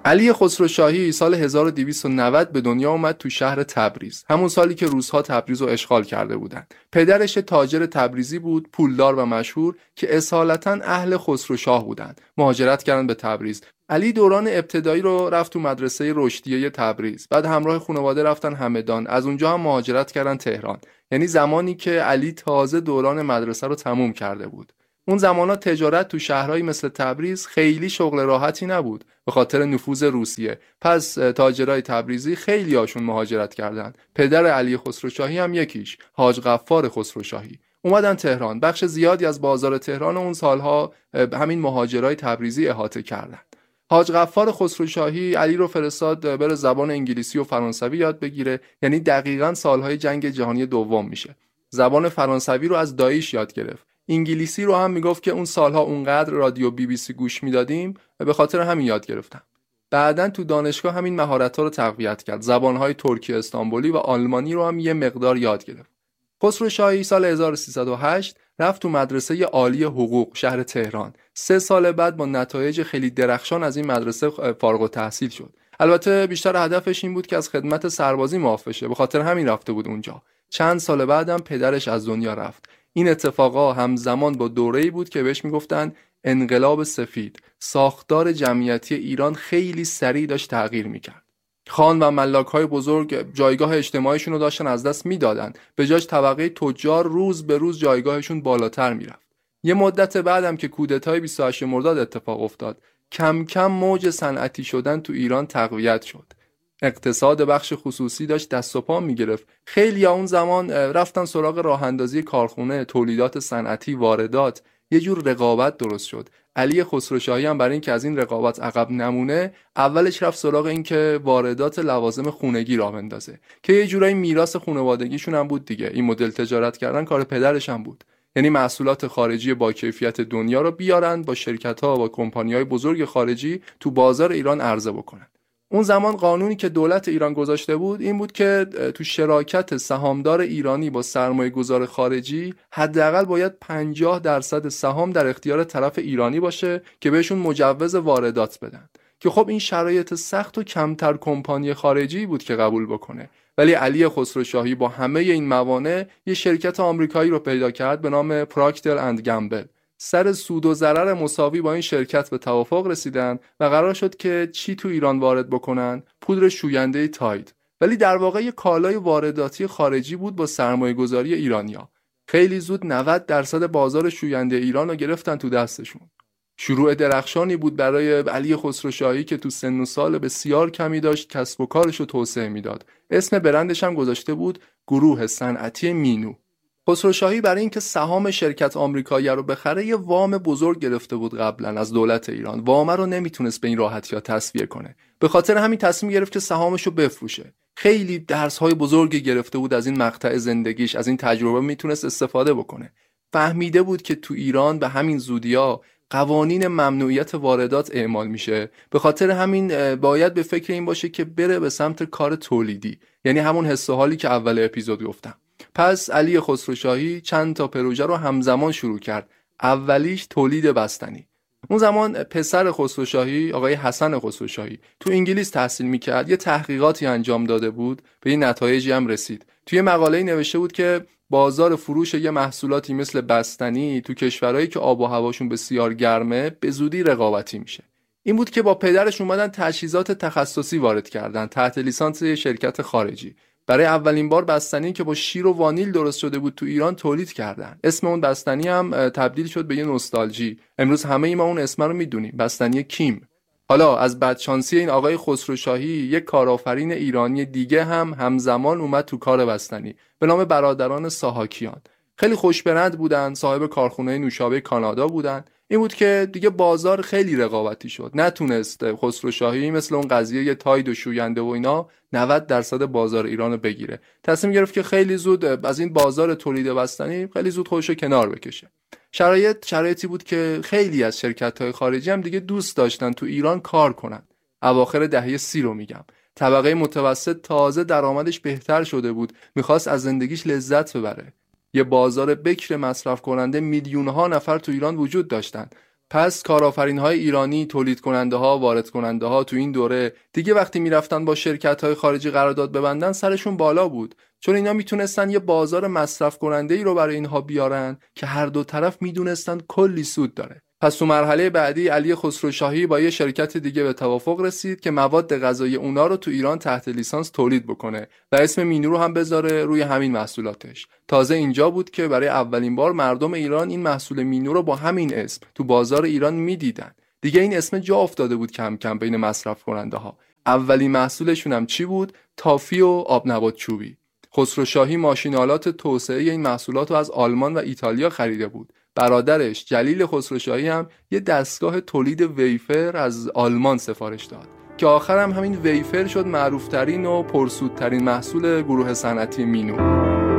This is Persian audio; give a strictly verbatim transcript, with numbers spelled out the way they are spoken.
علی خسروشاهی سال هزار و دویست و نود به دنیا اومد تو شهر تبریز، همون سالی که روس‌ها تبریز رو اشغال کرده بودن. پدرش تاجر تبریزی بود، پولدار و مشهور که اصالتاً اهل خسروشاه بودن. مهاجرت کردن به تبریز. علی دوران ابتدایی رو رفت تو مدرسه رشدیه تبریز، بعد همراه خانواده رفتن همدان، از اونجا هم مهاجرت کردن تهران. یعنی زمانی که علی تازه دوران مدرسه رو تموم کرده بود. اون زمانا تجارت تو شهرهایی مثل تبریز خیلی شغل راحتی نبود به خاطر نفوذ روسیه. پس تاجرای تبریزی خیلی هاشون مهاجرت کردن. پدر علی خسروشاهی هم یکیش، حاج غفار خسروشاهی. اومدن تهران. بخش زیادی از بازار تهران اون سالها همین مهاجرای تبریزی احاطه کردن. حاج غفار خسروشاهی علی رو فرستاد بره زبان انگلیسی و فرانسوی یاد بگیره، یعنی دقیقاً سالهای جنگ جهانی دوم میشه. زبان فرانسوی رو از داییش یاد گرفت. انگلیسی رو هم میگفت که اون سالها اونقدر رادیو بی بی سی گوش میدادیم و به خاطر همین یاد گرفتم. بعدن تو دانشگاه همین مهارت‌ها رو تقویت کرد. زبان‌های ترکی استانبولی و آلمانی رو هم یه مقدار یاد گرفت. خسروشاهی سال هزار و سیصد و هشت رفت تو مدرسه عالی حقوق شهر تهران. سه سال بعد با نتایج خیلی درخشان از این مدرسه فارغ التحصیل شد. البته بیشتر هدفش این بود که از خدمت سربازی معاف بشه، به خاطر همین رفته بود اونجا. چند سال بعدم پدرش از دنیا رفت. این اتفاقا همزمان با دوره‌ای بود که بهش میگفتن انقلاب سفید. ساختار جمعیتی ایران خیلی سریع داشت تغییر میکرد. خان و ملاک‌های بزرگ جایگاه اجتماعیشون رو داشتن از دست میدادن، به جاش طبقه تجار روز به روز جایگاهشون بالاتر میرفت. یه مدت بعدم که کودتای بیست و هشتم مرداد اتفاق افتاد، کم کم موج صنعتی شدن تو ایران تقویت شد. اقتصاد بخش خصوصی داشت دست و پا میگرفت. خیلی اون زمان رفتن سراغ راه اندازی کارخونه، تولیدات صنعتی، واردات. یه جور رقابت درست شد. علی خسروشاهی هم برای این که از این رقابت عقب نمونه، اولش رفت سراغ این که واردات لوازم خونگی راه بندازه که یه جورایی میراث خانوادگیشون هم بود دیگه. این مدل تجارت کردن کار پدرش هم بود. یعنی محصولات خارجی با کیفیت دنیا رو بیارن، با شرکت‌ها و کمپانی‌های بزرگ خارجی تو بازار ایران عرضه بکنن. اون زمان قانونی که دولت ایران گذاشته بود این بود که تو شراکت سهامدار ایرانی با سرمایه گذار خارجی حداقل باید پنجاه درصد سهام در اختیار طرف ایرانی باشه که بهشون مجوز واردات بدن. که خب این شرایط سخت و کمتر کمپانی خارجی بود که قبول بکنه. ولی علی خسروشاهی با همه این موانع یه شرکت آمریکایی رو پیدا کرد به نام پراکتر اند گمبل. سر سود و ضرر مساوی با این شرکت به توافق رسیدن و قرار شد که چی تو ایران وارد بکنن؟ پودر شوینده تاید. ولی در واقع یه کالای وارداتی خارجی بود با سرمایه گذاری ایرانیا. خیلی زود نود درصد بازار شوینده ایران رو گرفتن تو دستشون. شروع درخشانی بود برای علی خسروشاهی که تو سن و سال بسیار کمی داشت کسب و کارش رو توسعه میداد. اسم برندش هم گذاشته بود گروه صنعتی مینو. خسروشاهی برای اینکه سهام شرکت آمریکایی رو بخره یه وام بزرگ گرفته بود قبلا از دولت ایران. وام رو نمیتونست به این راحتی ها تسویه کنه. به خاطر همین تصمیم گرفت که سهامش رو بفروشه. خیلی درس‌های بزرگی گرفته بود از این مقطع زندگیش، از این تجربه میتونست استفاده بکنه. فهمیده بود که تو ایران به همین زودی‌ها قوانین ممنوعیت واردات اعمال میشه. به خاطر همین باید به فکر این باشه که بره به سمت کار تولیدی، یعنی همون حس و حالی که اول اپیزود گفتم. پس علی خسروشاهی چند تا پروژه رو همزمان شروع کرد. اولیش تولید بستنی. اون زمان پسر خسروشاهی آقای حسن خسروشاهی تو انگلیس تحصیل میکرد. یه تحقیقاتی انجام داده بود، به این نتایجی هم رسید. توی مقاله‌ای نوشته بود که بازار فروش یه محصولاتی مثل بستنی تو کشورهایی که آب و هواشون بسیار گرمه به زودی رقابتی میشه. این بود که با پدرش اومدن تجهیزات تخصصی وارد کردن تحت لیسانس شرکت خارجی. برای اولین بار بستنی که با شیر و وانیل درست شده بود تو ایران تولید کردن. اسم اون بستنی هم تبدیل شد به یه نوستالژی. امروز همه ای ما اون اسم رو میدونیم، بستنی کیم. حالا از بدشانسی این آقای خسروشاهی یک کارآفرین ایرانی دیگه هم همزمان اومد تو کار بستنی به نام برادران ساهاکیان. خیلی خوشبرند بودن، صاحب کارخونه نوشابه کانادا بودن. این بود که دیگه بازار خیلی رقابتی شد. نتونست خسروشاهی مثل اون قضیه یه تاید و شوینده و اینا نود درصد بازار ایران رو بگیره. تصمیم گرفت که خیلی زود از این بازار تولید بستنی خیلی زود خودش رو کنار بکشه. شرایط شرایطی بود که خیلی از شرکت‌های خارجی هم دیگه دوست داشتن تو ایران کار کنن. اواخر دهه سی رو میگم. طبقه متوسط تازه درآمدش بهتر شده بود، میخواست از زندگیش لذت ببره. یه بازار بکر مصرف کننده میلیون‌ها نفر تو ایران وجود داشتن. پس کارآفرین‌های ایرانی، تولید کننده‌ها، وارد کننده‌ها تو این دوره دیگه وقتی میرفتن با شرکت‌های خارجی قرارداد ببندن سرشون بالا بود، چون اینا میتونستن یه بازار مصرف کننده‌ای رو برای اینها بیارن که هر دو طرف میدونستن کلی سود داره. پس تو مرحله بعدی علی خسروشاهی با یه شرکت دیگه به توافق رسید که مواد غذایی اونا رو تو ایران تحت لیسانس تولید بکنه و اسم مینو رو هم بذاره روی همین محصولاتش. تازه اینجا بود که برای اولین بار مردم ایران این محصول مینو رو با همین اسم تو بازار ایران میدیدن. دیگه این اسم جا افتاده بود کم کم بین مصرف کننده ها. اولین محصولشون هم چی بود؟ تافی و آب نبات چوبی. خسروشاهی ماشین‌آلات توسعه این محصولات رو از آلمان و ایتالیا خریده بود. برادرش جلیل خسروشاهی هم یه دستگاه تولید ویفر از آلمان سفارش داد که آخر هم همین ویفر شد معروفترین و پرسودترین محصول گروه صنعتی مینو.